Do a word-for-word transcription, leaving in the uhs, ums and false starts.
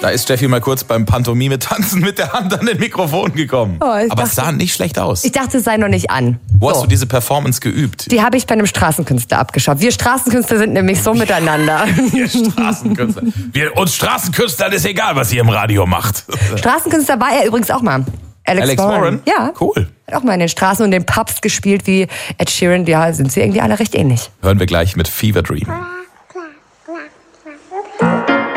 Da ist Steffi mal kurz beim Pantomime-Tanzen mit der Hand an den Mikrofon gekommen. Oh, Aber dachte, es sah nicht schlecht aus. Ich dachte, es sei noch nicht an. Wo so. hast du diese Performance geübt? Die habe ich bei einem Straßenkünstler abgeschaut. Wir Straßenkünstler sind nämlich so miteinander. Wir Straßenkünstler. Wir, uns Straßenkünstlern ist egal, was ihr im Radio macht. Straßenkünstler war er übrigens auch mal. Alex, Alex Warren. Warren? Ja. Cool. Hat auch mal in den Straßen und den Pubs gespielt wie Ed Sheeran. Ja, sind sie irgendwie alle recht ähnlich. Hören wir gleich mit Fever Dream.